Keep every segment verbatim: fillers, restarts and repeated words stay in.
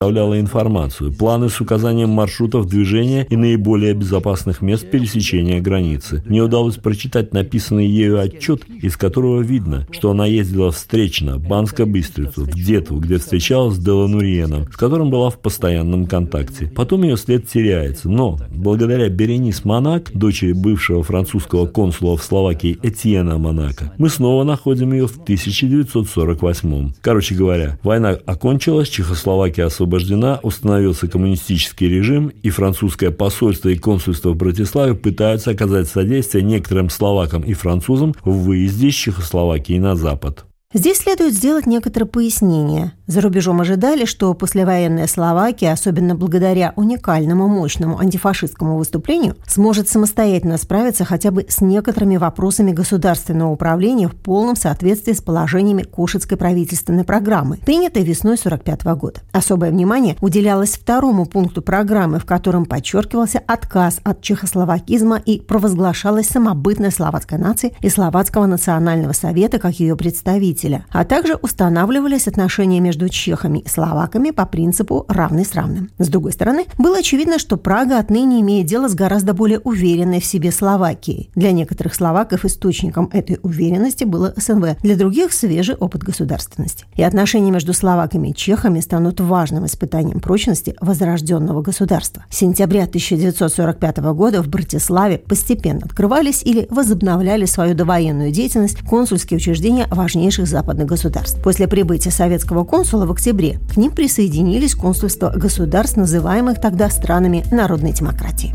представляла информацию, планы с указанием маршрутов движения и наиболее безопасных мест пересечения границы. Мне удалось прочитать написанный ею отчет, из которого видно, что она ездила встречно в Банско-Быстрицу, в Детву, где встречалась с Делануриеном, с которым была в постоянном контакте. Потом ее след теряется, но благодаря Беренис Монак, дочери бывшего французского консула в Словакии Этьена Монако, мы снова находим ее в тысяча девятьсот сорок восьмом. Короче говоря, война окончилась, Чехословакия освобождена, установился коммунистический режим, и французское посольство и консульство в Братиславе пытаются оказать содействие некоторым словакам и французам в выезде из Чехословакии на Запад. Здесь следует сделать некоторые пояснения. За рубежом ожидали, что послевоенная Словакия, особенно благодаря уникальному мощному антифашистскому выступлению, сможет самостоятельно справиться хотя бы с некоторыми вопросами государственного управления в полном соответствии с положениями Кошицкой правительственной программы, принятой весной сорок пятого года. Особое внимание уделялось второму пункту программы, в котором подчеркивался отказ от чехословакизма и провозглашалась самобытная словацкая нация и Словацкого национального совета как ее представитель, а также устанавливались отношения между чехами и словаками по принципу «равный с равным». С другой стороны, было очевидно, что Прага отныне имеет дело с гораздо более уверенной в себе Словакией. Для некоторых словаков источником этой уверенности было СНВ, для других – свежий опыт государственности. И отношения между словаками и чехами станут важным испытанием прочности возрожденного государства. В сентябре тысяча девятьсот сорок пятого года в Братиславе постепенно открывались или возобновляли свою довоенную деятельность консульские учреждения важнейших западных государств. После прибытия советского консула в октябре к ним присоединились консульства государств, называемых тогда странами народной демократии.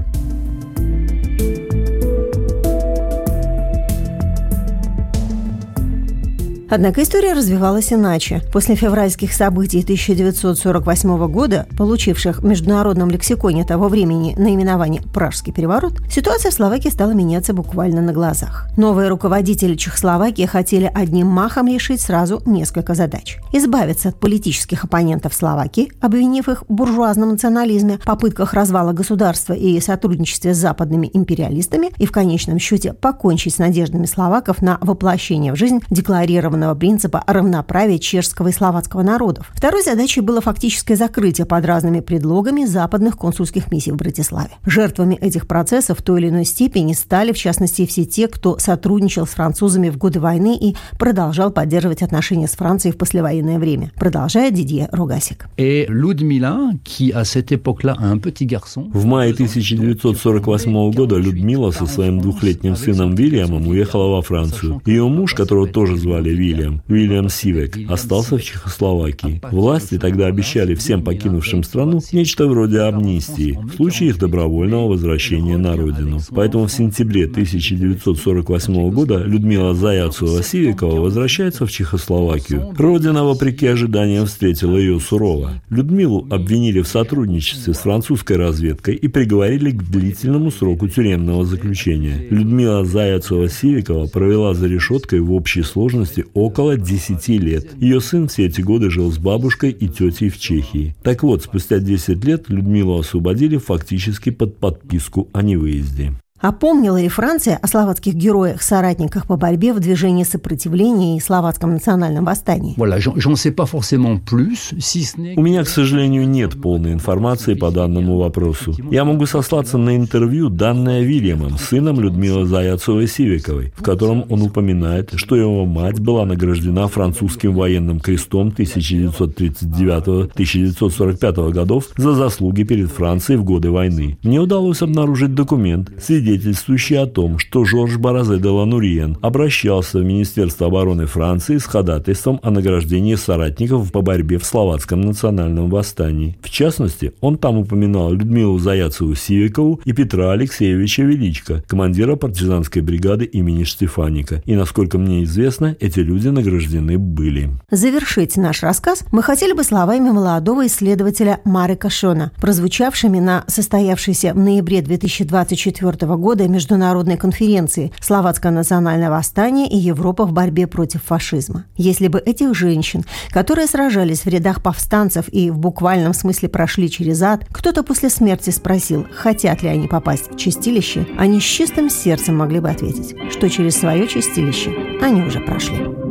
Однако история развивалась иначе. После февральских событий тысяча девятьсот сорок восьмого года, получивших в международном лексиконе того времени наименование «Пражский переворот», ситуация в Словакии стала меняться буквально на глазах. Новые руководители Чехословакии хотели одним махом решить сразу несколько задач. Избавиться от политических оппонентов Словакии, обвинив их в буржуазном национализме, попытках развала государства и сотрудничестве с западными империалистами и в конечном счете покончить с надеждами словаков на воплощение в жизнь декларированного принципа равноправия чешского и словацкого народов. Второй задачей было фактическое закрытие под разными предлогами западных консульских миссий в Братиславе. Жертвами этих процессов в той или иной степени стали, в частности, все те, кто сотрудничал с французами в годы войны и продолжал поддерживать отношения с Францией в послевоенное время. Продолжает Дидье Рогасик. В мае тысяча девятьсот сорок восьмого года Людмила со своим двухлетним сыном Вильямом уехала во Францию. Ее муж, которого тоже звали Вильям, Уильям, Уильям Сивек, остался в Чехословакии. Власти тогда обещали всем покинувшим страну нечто вроде амнистии в случае их добровольного возвращения на родину. Поэтому в сентябре тысяча девятьсот сорок восьмого года Людмила Заяцова-Сивекова возвращается в Чехословакию. Родина, вопреки ожиданиям, встретила ее сурово. Людмилу обвинили в сотрудничестве с французской разведкой и приговорили к длительному сроку тюремного заключения. Людмила Заяцова-Сивекова провела за решеткой в общей сложности около десяти лет. Ее сын все эти годы жил с бабушкой и тетей в Чехии. Так вот, спустя десять лет Людмилу освободили фактически под подписку о невыезде. А помнила ли Франция о словацких героях-соратниках по борьбе в движении сопротивления и словацком национальном восстании? У меня, к сожалению, нет полной информации по данному вопросу. Я могу сослаться на интервью, данное Вильямом, сыном Людмилы Заяцовой-Сивековой, в котором он упоминает, что его мать была награждена французским военным крестом тысяча девятьсот тридцать девятого — тысяча девятьсот сорок пятого годов за заслуги перед Францией в годы войны. Мне удалось обнаружить документ, свидетельствующий о том, что Жорж Баразе де Лануриен обращался в Министерство обороны Франции с ходатайством о награждении соратников по борьбе в словацком национальном восстании. В частности, он там упоминал Людмилу Заяцову-Сивекову и Петра Алексеевича Величко, командира партизанской бригады имени Штефаника. И, насколько мне известно, эти люди награждены были. Завершить наш рассказ мы хотели бы словами молодого исследователя Марека Шона, прозвучавшими на состоявшейся в ноябре две тысячи двадцать четвёртого года международной конференции «Словацкое национальное восстание и Европа в борьбе против фашизма». Если бы этих женщин, которые сражались в рядах повстанцев и в буквальном смысле прошли через ад, кто-то после смерти спросил, хотят ли они попасть в чистилище, они с чистым сердцем могли бы ответить, что через свое чистилище они уже прошли.